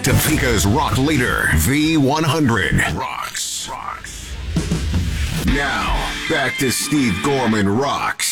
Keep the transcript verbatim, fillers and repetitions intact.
Topeka's rock leader, V one hundred. Rocks. Rocks. Now, back to Steve Gorman Rocks.